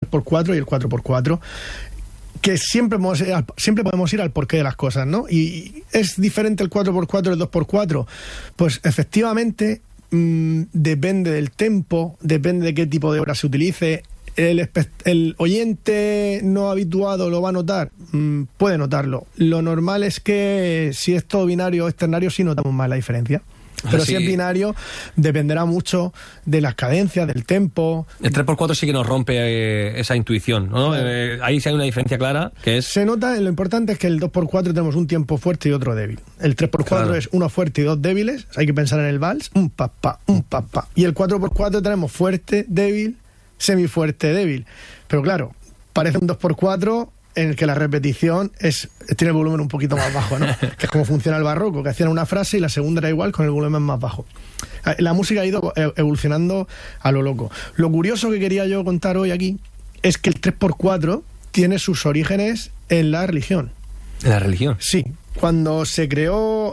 3x4 y el 4x4, que siempre podemos ir al porqué de las cosas, ¿no? Y ¿es diferente el 4x4 del 2x4? Pues efectivamente depende del tempo, depende de qué tipo de obra se utilice. El oyente no habituado lo va a notar, puede notarlo. Lo normal es que si es todo binario o externario sí notamos más la diferencia. Pero si es binario, dependerá mucho de las cadencias, del tempo. El 3x4 sí que nos rompe esa intuición, ¿no? Ahí sí hay una diferencia clara, que es... Se nota, lo importante es que el 2x4 tenemos un tiempo fuerte y otro débil. El 3x4 es uno fuerte y dos débiles, hay que pensar en el vals, un pa, pa, un pa, pa. Y el 4x4 tenemos fuerte, débil, semifuerte, débil. Pero claro, parece un 2x4... en el que la repetición tiene el volumen un poquito más bajo, ¿no? Que es como funciona el barroco, que hacían una frase y la segunda era igual con el volumen más bajo. La música ha ido evolucionando a lo loco. Lo curioso que quería yo contar hoy aquí es que el 3x4 tiene sus orígenes en la religión. ¿En la religión? Sí. Cuando se creó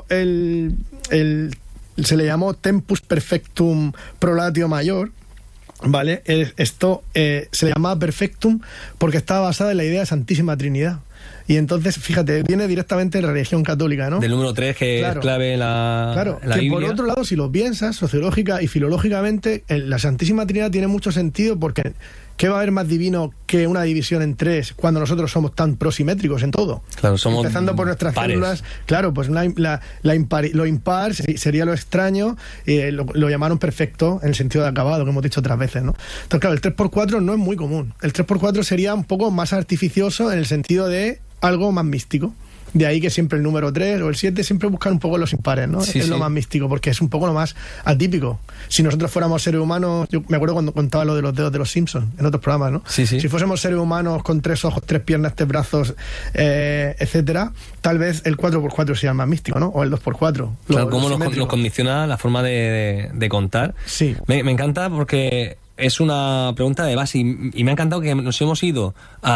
se le llamó Tempus Perfectum Prolatio Mayor, ¿vale? Esto se le llamaba Perfectum porque estaba basada en la idea de Santísima Trinidad. Y entonces, fíjate, viene directamente de la religión católica, ¿no? Del número 3, que es clave en la que Biblia. Por otro lado, si lo piensas, sociológica y filológicamente, la Santísima Trinidad tiene mucho sentido porque ¿qué va a haber más divino que una división en tres cuando nosotros somos tan prosimétricos en todo? Claro, somos empezando por nuestras pares. células. Claro, pues lo impar sería lo extraño, lo llamaron perfecto en el sentido de acabado, que hemos dicho otras veces, ¿no? Entonces, claro, el 3x4 no es muy común. El 3x4 sería un poco más artificioso en el sentido de algo más místico. De ahí que siempre el número 3 o el 7 siempre buscan un poco los impares, ¿no? Sí, es lo más místico, porque es un poco lo más atípico. Si nosotros fuéramos seres humanos, yo me acuerdo cuando contaba lo de los dedos de los Simpsons en otros programas, ¿no? Sí. Si fuésemos seres humanos con 3 ojos, 3 piernas, 3 brazos, etcétera, tal vez el 4x4 sea el más místico, ¿no? O el 2x4. Claro, cómo nos condiciona la forma de contar. Sí. Me encanta porque es una pregunta de base y me ha encantado que nos hemos ido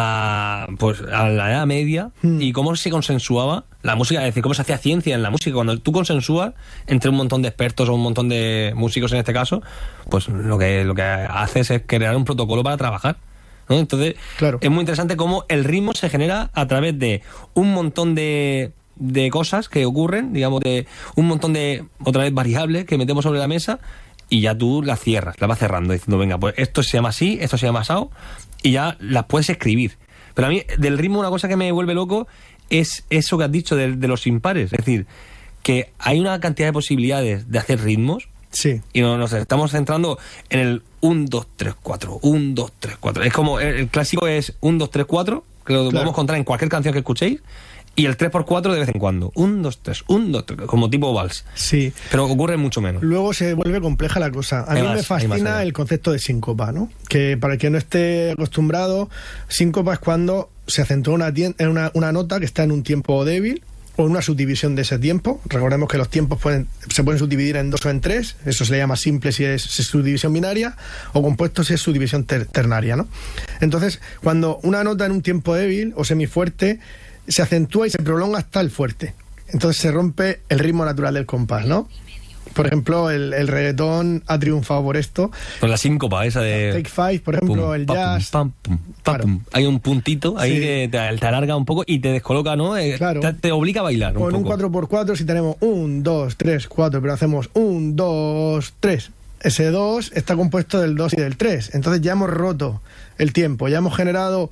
a la Edad Media y cómo se consensuaba la música, es decir, cómo se hacía ciencia en la música. Cuando tú consensúas entre un montón de expertos o un montón de músicos en este caso, pues lo que haces es crear un protocolo para trabajar, ¿no? Entonces, claro, es muy interesante cómo el ritmo se genera a través de un montón de cosas que ocurren, digamos, de un montón de, otra vez, variables que metemos sobre la mesa. Y ya tú las cierras, las vas cerrando, diciendo, venga, pues esto se llama así, esto se llama asado, y ya las puedes escribir. Pero a mí, del ritmo, una cosa que me vuelve loco es eso que has dicho de los impares. Es decir, que hay una cantidad de posibilidades de hacer ritmos. Sí. Y nos estamos centrando en el 1, 2, 3, 4, 1, 2, 3, 4. Es como, el clásico es 1, 2, 3, 4, que lo podemos encontrar en cualquier canción que escuchéis. Y el 3x4 de vez en cuando. 1, 2, 3, 1, 2, 3, como tipo vals. Sí. Pero ocurre mucho menos. Luego se vuelve compleja la cosa. A mí me fascina el concepto de síncopa, ¿no? Que para el que no esté acostumbrado, síncopa es cuando se acentúa una nota que está en un tiempo débil o en una subdivisión de ese tiempo. Recordemos que los tiempos se pueden subdividir en 2 o en 3. Eso se le llama simple si es subdivisión binaria, o compuesto si es subdivisión ternaria, ¿no? Entonces, cuando una nota en un tiempo débil o semifuerte se acentúa y se prolonga hasta el fuerte, entonces se rompe el ritmo natural del compás, ¿no? Por ejemplo, el reggaetón ha triunfado por esto. Con la síncopa esa de Take Five, por ejemplo, pum, el pa, jazz. Pum, pam, pum, pam, pum. Hay un puntito ahí que te alarga un poco y te descoloca, ¿no? Claro. Te obliga a bailar un poco. En un 4x4, si tenemos 1, 2, 3, 4, pero hacemos 1, 2, 3. Ese 2 está compuesto del 2 y del 3. Entonces ya hemos roto el tiempo, ya hemos generado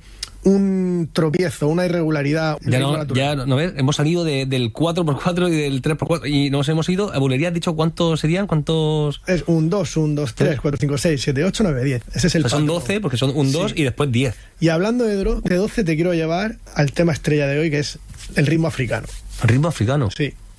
un tropiezo, una irregularidad. Ya no ves, hemos salido del 4x4 y del 3x4 y nos hemos ido. ¿Bulería has dicho cuántos serían? ¿Cuántos? Es 1, 2, 1, 2, 3, 4, 5, 6, 7, 8, 9, 10. Ese es el son 12, porque son 1, 2 y después 10. Y hablando de 12, te quiero llevar al tema estrella de hoy, que es el ritmo africano. ¿El ritmo africano? Sí.